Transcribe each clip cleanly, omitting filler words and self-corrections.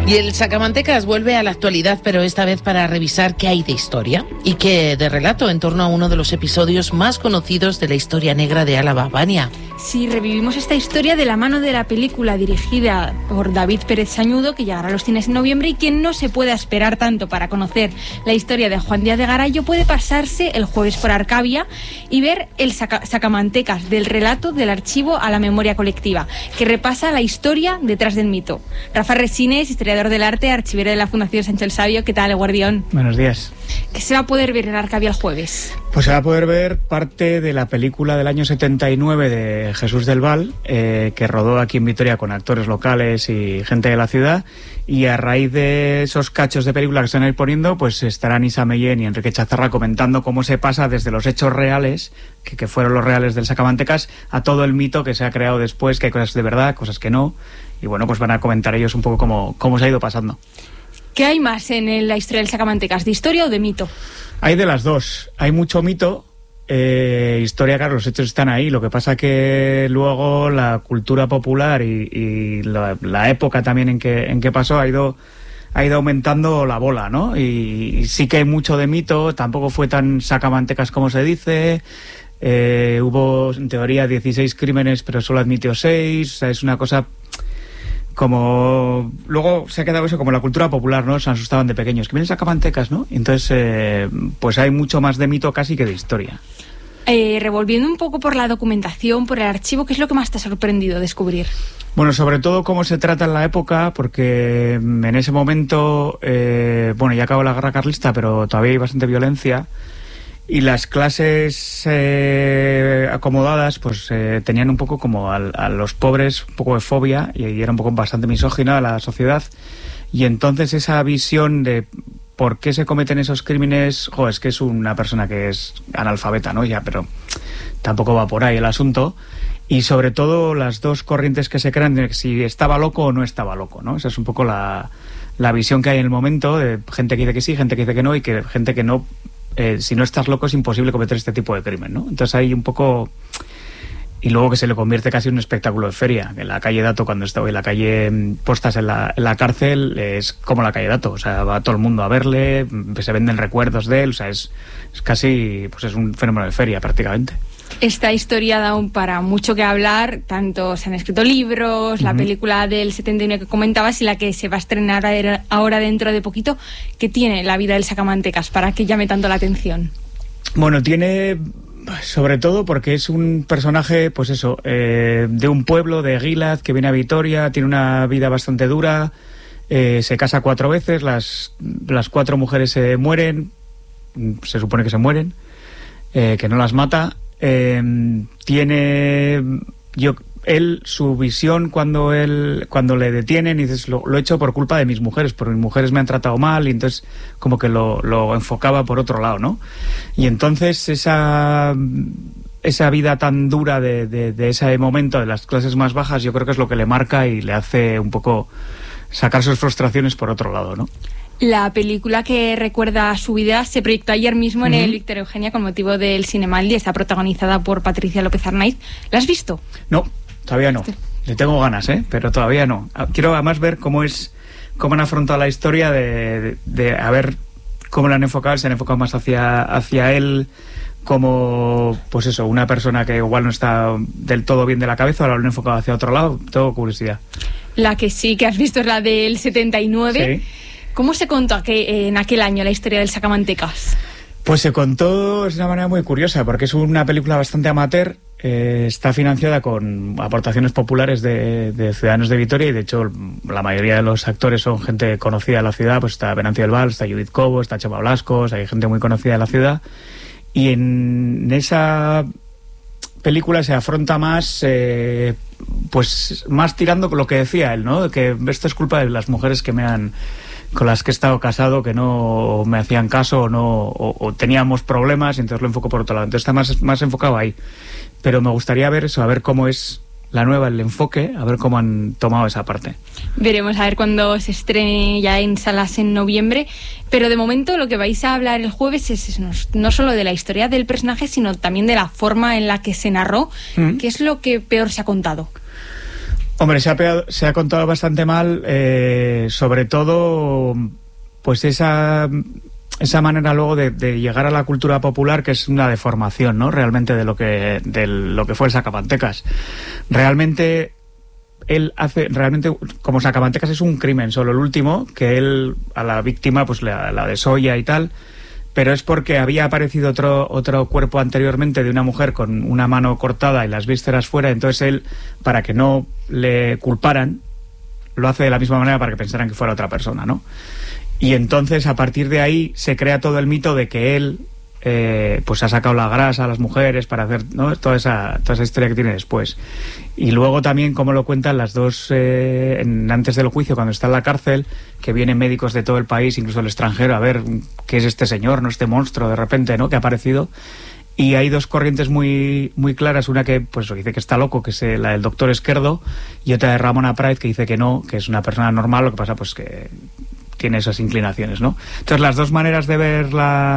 Y el Sacamantecas vuelve a la actualidad, pero esta vez para revisar qué hay de historia y qué de relato en torno a uno de los episodios más conocidos de la historia negra de Álava. Vania. Sí, revivimos esta historia de la mano de la película dirigida por David Pérez Sañudo, que llegará a los cines en noviembre, y quien no se pueda esperar tanto para conocer la historia de Juan Díaz de Garay puede pasarse el jueves por Arcavia y ver el Sacamantecas, del relato del archivo a la memoria colectiva, que repasa la historia detrás del mito. Rafa Resines, historiador del arte, archivero de la Fundación Sancho el Sabio. ¿Qué tal, Guardión? Buenos días. ¿Qué se va a poder ver en Arcavia el jueves? Pues se va a poder ver parte de la película del año 79 de Jesús del Val, que rodó aquí en Vitoria con actores locales y gente de la ciudad, y a raíz de esos cachos de película que se van a ir poniendo, pues estarán Isa Mellén y Enrique Chazarra comentando cómo se pasa desde los hechos reales, que fueron los reales del Sacamantecas, a todo el mito que se ha creado después, que hay cosas de verdad, cosas que no, y bueno, pues van a comentar ellos un poco cómo se ha ido pasando. ¿Qué hay más en la historia del Sacamantecas, de historia o de mito? Hay de las dos. Hay mucho mito. Historia, claro, los hechos están ahí. Lo que pasa que luego la cultura popular y la época también en que pasó ha ido aumentando la bola, ¿no? Y sí que hay mucho de mito. Tampoco fue tan Sacamantecas como se dice. Hubo, en teoría, 16 crímenes, pero solo admitió 6. O sea, es una cosa... como luego se ha quedado eso como la cultura popular, ¿no? Se asustaban de pequeños, que vienen Sacamantecas, ¿no? Entonces pues hay mucho más de mito casi que de historia. Revolviendo un poco por la documentación, por el archivo, ¿qué es lo que más te ha sorprendido descubrir? Bueno, sobre todo cómo se trata en la época, porque en ese momento ya acabó la guerra carlista, pero todavía hay bastante violencia. Y las clases acomodadas pues tenían un poco como a los pobres un poco de fobia, y era un poco bastante misógina la sociedad, y entonces esa visión de por qué se cometen esos crímenes, es que es una persona que es analfabeta, ¿no? Ya, pero tampoco va por ahí el asunto. Y sobre todo las dos corrientes que se crean de si estaba loco o no estaba loco, ¿no? Esa es un poco la visión que hay en el momento, de gente que dice que sí, gente que dice que no, y que gente que no. Si no estás loco es imposible cometer este tipo de crimen, ¿no? Entonces hay un poco... Y luego que se le convierte casi en un espectáculo de feria. En la calle Dato, cuando estaba en la calle Postas en la cárcel, es como la calle Dato. O sea, va todo el mundo a verle, se venden recuerdos de él. O sea, es casi... pues es un fenómeno de feria prácticamente. Esta historia da para mucho que hablar, tanto se han escrito libros, la película del 79 que comentabas y la que se va a estrenar ahora dentro de poquito. ¿Qué tiene la vida del Sacamantecas para que llame tanto la atención? Bueno, tiene sobre todo porque es un personaje, pues eso, de un pueblo de Guilaz que viene a Vitoria, tiene una vida bastante dura, se casa 4 veces, las 4 mujeres se mueren, se supone que se mueren, que no las mata. Su visión cuando le detienen, y dices, lo he hecho por culpa de mis mujeres, porque mis mujeres me han tratado mal, y entonces como que lo enfocaba por otro lado, ¿no? Y entonces esa vida tan dura de ese momento de las clases más bajas, yo creo que es lo que le marca y le hace un poco sacar sus frustraciones por otro lado, ¿no? La película que recuerda su vida se proyectó ayer mismo en el Víctor Eugenia con motivo del Cinemaldi. Está protagonizada por Patricia López Arnaiz. ¿La has visto? No, todavía no. Le tengo ganas, pero todavía no. Quiero además ver cómo han afrontado la historia de a ver cómo la han enfocado. Se han enfocado más hacia él como, pues eso, una persona que igual no está del todo bien de la cabeza, ahora lo han enfocado hacia otro lado. Tengo curiosidad. La que sí que has visto es la del 79. Sí. ¿Cómo se contó en aquel año la historia del Sacamantecas? Pues se contó de una manera muy curiosa, porque es una película bastante amateur, está financiada con aportaciones populares de ciudadanos de Vitoria, y de hecho la mayoría de los actores son gente conocida de la ciudad. Pues está Venancio del Val, está Judith Cobo, está Chema Blascos, hay gente muy conocida de la ciudad, y en esa película se afronta más, pues más tirando con lo que decía él, ¿no? Que esto es culpa de las mujeres con las que he estado casado, que no me hacían caso o teníamos problemas, y entonces lo enfoco por otro lado. Entonces está más enfocado ahí. Pero me gustaría ver eso, a ver cómo es la nueva, el enfoque, a ver cómo han tomado esa parte. Veremos a ver cuando se estrene ya en salas en noviembre. Pero de momento lo que vais a hablar el jueves es no solo de la historia del personaje, sino también de la forma en la que se narró. ¿Qué es lo que peor se ha contado? Hombre, se ha contado bastante mal, sobre todo, pues esa manera luego de llegar a la cultura popular, que es una deformación, ¿no? Realmente de lo que fue el Sacamantecas. Realmente como Sacamantecas es un crimen, solo el último, que él a la víctima pues la desolla y tal, pero es porque había aparecido otro cuerpo anteriormente de una mujer con una mano cortada y las vísceras fuera, entonces él, para que no le culparan, lo hace de la misma manera para que pensaran que fuera otra persona, ¿no? Y entonces a partir de ahí se crea todo el mito de que él pues ha sacado la grasa a las mujeres para hacer, ¿no? toda esa historia que tiene después. Y luego también, como lo cuentan las dos antes del juicio, cuando está en la cárcel, que vienen médicos de todo el país, incluso del extranjero, a ver qué es este señor, no, este monstruo de repente, ¿no?, que ha aparecido. Y hay dos corrientes muy, muy claras, una que pues dice que está loco, que es la del doctor Esquerdo, y otra de Ramona Prat, que dice que no, que es una persona normal, lo que pasa pues que tiene esas inclinaciones, ¿no? Entonces las dos maneras de ver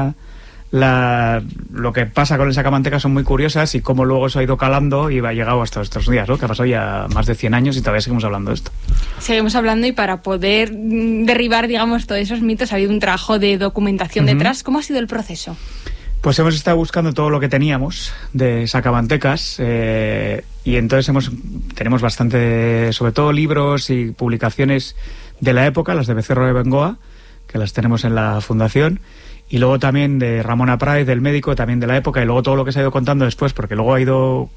lo que pasa con el Sacamantecas son muy curiosas, y cómo luego eso ha ido calando y ha llegado hasta estos días, ¿no? Que ha pasado ya más de 100 años y todavía seguimos hablando de esto. Seguimos hablando, y para poder derribar, digamos, todos esos mitos ha habido un trabajo de documentación detrás. ¿Cómo ha sido el proceso? Pues hemos estado buscando todo lo que teníamos de Sacamantecas, y entonces tenemos bastante, sobre todo libros y publicaciones de la época, las de Becerro de Bengoa, que las tenemos en la fundación, y luego también de Ramona Prat, del médico, también de la época, y luego todo lo que se ha ido contando después, porque luego ha ido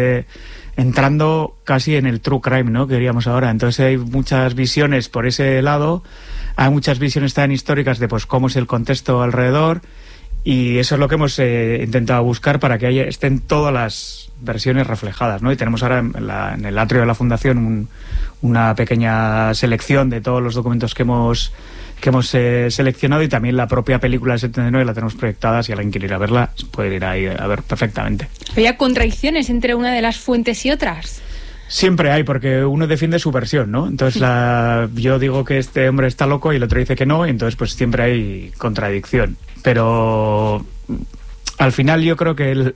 entrando casi en el true crime, ¿no?, que diríamos ahora. Entonces hay muchas visiones por ese lado, hay muchas visiones tan históricas de pues cómo es el contexto alrededor, y eso es lo que hemos intentado buscar para que estén todas las versiones reflejadas, ¿no? Y tenemos ahora en el atrio de la fundación una pequeña selección de todos los documentos que hemos seleccionado, y también la propia película del 79 la tenemos proyectada. Si alguien quiere ir a verla, puede ir ahí a ver perfectamente. ¿Había contradicciones entre una de las fuentes y otras? Siempre hay, porque uno defiende su versión, ¿no? Entonces yo digo que este hombre está loco y el otro dice que no, y entonces pues siempre hay contradicción. Pero al final yo creo que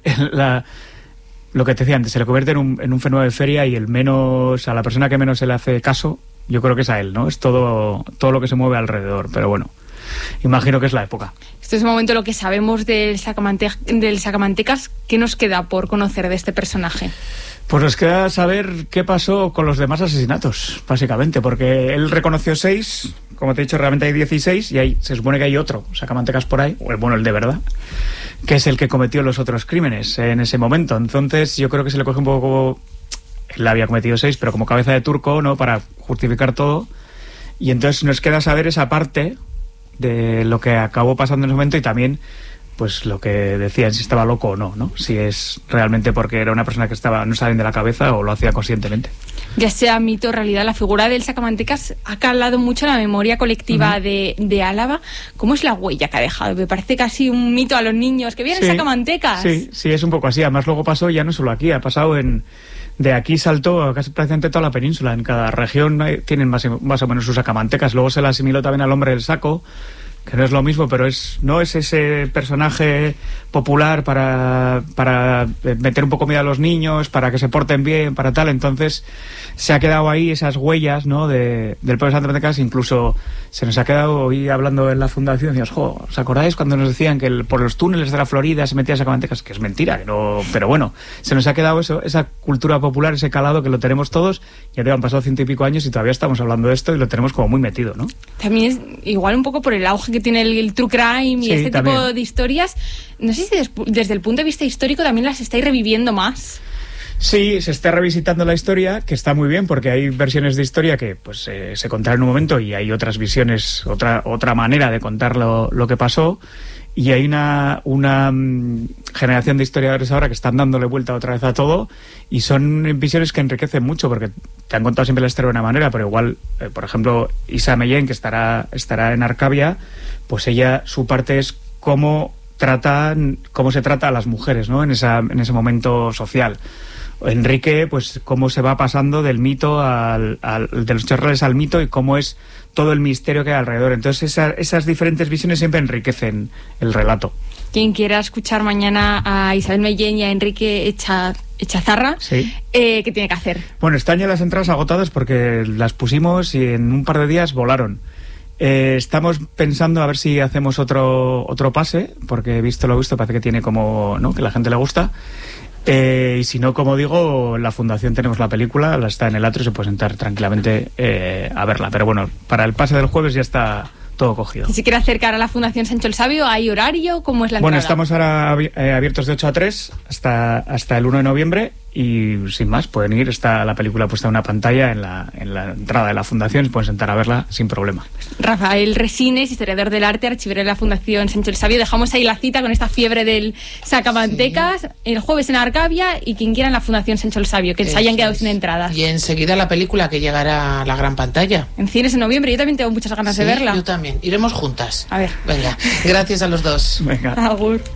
lo que te decía antes, se le convierte en un fenómeno de feria, y a la persona que menos se le hace caso, yo creo que es a él, ¿no? Es todo lo que se mueve alrededor, pero bueno, imagino que es la época. Este es un momento lo que sabemos del Sacamantecas. ¿Qué nos queda por conocer de este personaje? Pues nos queda saber qué pasó con los demás asesinatos, básicamente, porque él reconoció 6, como te he dicho, realmente hay 16, y se supone que hay otro Sacamantecas por ahí, o el de verdad, que es el que cometió los otros crímenes en ese momento. Entonces yo creo que se le coge un poco... Él había cometido 6, pero como cabeza de turco, ¿no?, para justificar todo, y entonces nos queda saber esa parte de lo que acabó pasando en ese momento, y también pues lo que decían, si estaba loco o no, ¿no? Si es realmente porque era una persona que no estaba bien de la cabeza, o lo hacía conscientemente. Ya sea mito o realidad, la figura del Sacamantecas ha calado mucho en la memoria colectiva de Álava. ¿Cómo es la huella que ha dejado? Me parece casi un mito a los niños, que viene el Sacamantecas. Sí, es un poco así. Además luego pasó ya no solo aquí, ha pasado de aquí saltó a casi prácticamente toda la península. En cada región tienen más o menos sus Sacamantecas. Luego se le asimiló también al hombre del saco, que no es lo mismo, pero no es ese personaje popular para meter un poco miedo a los niños, para que se porten bien, para tal. Entonces se ha quedado ahí esas huellas, ¿no?, del pueblo de Sacamantecas. Incluso se nos ha quedado hoy hablando en la fundación, decíamos, ¿os acordáis cuando nos decían que por los túneles de la Florida se metía Sacamantecas? Que es mentira, que no, pero bueno, se nos ha quedado esa cultura popular, ese calado que lo tenemos todos. Ya te han pasado 100 y pico años y todavía estamos hablando de esto, y lo tenemos como muy metido, ¿no? También es igual un poco por el auge que tiene el true crime y este también tipo de historias. No sé si desde el punto de vista histórico también las estáis reviviendo más. Sí, se está revisitando la historia, que está muy bien, porque hay versiones de historia que pues se contaron en un momento, y hay otras visiones, otra manera de contar lo que pasó, y hay una generación de historiadores ahora que están dándole vuelta otra vez a todo, y son visiones que enriquecen mucho, porque te han contado siempre la historia de una manera, pero igual, por ejemplo, Isa Mellén, que estará en Arcabia, pues ella, su parte es cómo se trata a las mujeres, ¿no?, en ese momento social. Enrique, pues cómo se va pasando del mito de los chorrales al mito, y cómo es todo el misterio que hay alrededor. Entonces esas diferentes visiones siempre enriquecen el relato. Quien quiera escuchar mañana a Isabel Mellén y a Enrique Chazarra, Sí. ¿qué tiene que hacer? Bueno, están ya las entradas agotadas porque las pusimos y en un par de días volaron. Estamos pensando a ver si hacemos otro pase, porque visto lo visto parece que tiene como, ¿no?, que a la gente le gusta. Y si no, como digo, la Fundación tenemos la película, la está en el atrio y se puede sentar tranquilamente a verla. Pero bueno, para el pase del jueves ya está todo cogido. Si se quiere acercar a la Fundación Sancho el Sabio, ¿hay horario? ¿Cómo es la entrada? Bueno, estamos ahora abiertos de 8 a 3 hasta el 1 de noviembre y sin más, pueden ir, está la película puesta en una pantalla en la entrada de la Fundación, se pueden sentar a verla sin problema. Rafael Resines, historiador del arte, archivero de la Fundación Sancho el Sabio. Dejamos ahí la cita con esta fiebre del sacamantecas, el jueves en Arcavia, y quien quiera en la Fundación Sancho el Sabio, que se hayan quedado sin entradas. Y enseguida la película que llegará a la gran pantalla. En cines en noviembre, yo también tengo muchas ganas de verla. Yo también. Iremos juntas. A ver. Venga, gracias a los dos. Venga. Agur.